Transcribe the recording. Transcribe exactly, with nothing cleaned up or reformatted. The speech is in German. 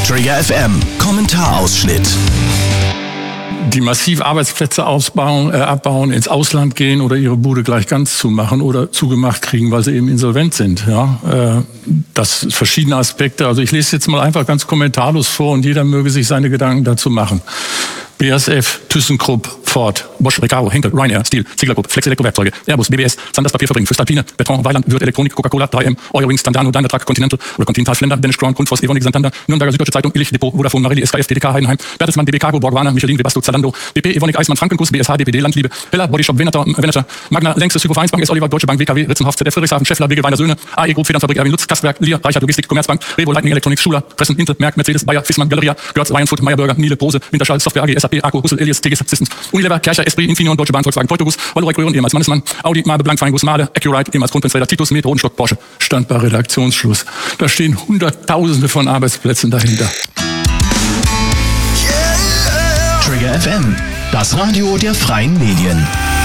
Trigger F M, Kommentarausschnitt. Die massiv Arbeitsplätze ausbauen, äh, abbauen, ins Ausland gehen oder ihre Bude gleich ganz zumachen oder zugemacht kriegen, weil sie eben insolvent sind. Ja, äh, das verschiedene Aspekte. Also ich lese jetzt mal einfach ganz kommentarlos vor und jeder möge sich seine Gedanken dazu machen. B A S F, ThyssenKrupp, Ford, Bosch, Recaro, Henkel, Ryanair, Stihl, Ziegler Group, Flex Elektrowerkzeuge, Airbus, B B S, Sanders Papierfabrik, Voestalpine, Beton, Weiland, Würth Elektronik, Coca-Cola, drei M, Eurowings, Tandano, Daimler Truck, Continental oder Continental Flender, Danish Crown, Grundfos, Evonik, Santander, Nürnberger Süddeutsche Zeitung, Illich, Depot, Vodafone, Marelli, S K F, D D K, Heidenheim, Bertelsmann, D B Cargo, Borgwana, Michelin, Webasto, Zalando, B P, Evonik, Eismann, Frankenguss, B S H, D P D, Landliebe, Heller, Bodyshop, Venator, Venator, Magna, Längstes, Hypo-Vereinsbank, S. Oliver, Deutsche Bank, W K W, Ritzenhoff, Z F, Friedrichshafen, Scheffler, Wege, Weiner, Söhne, A E Group, Federnfabrik, Erwin Lutz, Kastwerk, Lier, Reichert, Logistik, Commerzbank, Revo, Lightning Electronics, Schuler, Pressen, Intel, Merck, Mercedes, Bayer, Fissmann, Galeria, Görz, Ryanfood, Meyerburger, Miele, Prose, Winterschall, Software A G, S A P, Akku, Hussel, Elias, T G S Systems, Unilever, Kercher, Esprit, Infineon, Deutsche Bahn, Volkswagen, Teutogus, Volvo, Equirion, ehemals Mannesmann, Audi, Mabe, Blank, Feinguss, Made, Accurite, ehemals Kronprinzfelder, Titus, Med, Rodenstock, Porsche. Stand bei Redaktionsschluss. Da stehen Hunderttausende von Arbeitsplätzen dahinter. Trigger F M, das Radio der freien Medien.